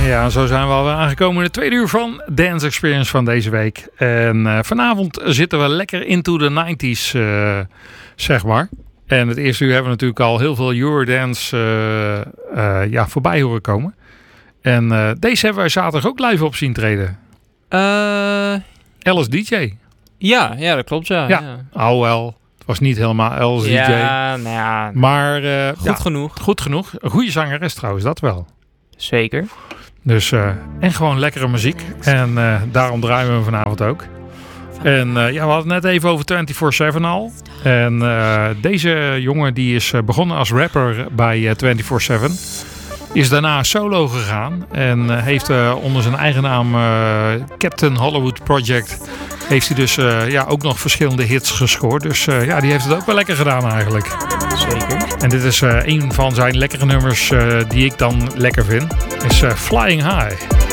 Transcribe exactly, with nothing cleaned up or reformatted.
Ja, zo zijn we alweer aangekomen in het tweede uur van Dance Experience van deze week. En uh, vanavond zitten we lekker into the nineties, uh, zeg maar. En het eerste uur hebben we natuurlijk al heel veel Eurodance uh, uh, ja, voorbij horen komen. En uh, deze hebben wij zaterdag ook live op zien treden. Uh, Alice D J. Ja, ja, dat klopt, ja. Ja, ja. oh wel. Het was niet helemaal Alice D J. Ja, nou ja. Maar uh, goed ja, genoeg. Goed genoeg. Een goede zangeres trouwens, dat wel. Zeker. Dus, uh, en gewoon lekkere muziek. En uh, daarom draaien we hem vanavond ook. En uh, ja, we hadden het net even over vierentwintig zeven al. En uh, deze jongen die is begonnen als rapper bij uh, vierentwintig zeven. Is daarna solo gegaan. En uh, heeft uh, onder zijn eigen naam uh, Captain Hollywood Project... heeft hij dus uh, ja, ook nog verschillende hits gescoord. Dus uh, ja, die heeft het ook wel lekker gedaan eigenlijk. Zeker. En dit is uh, een van zijn lekkere nummers uh, die ik dan lekker vind. Is uh, Flying High.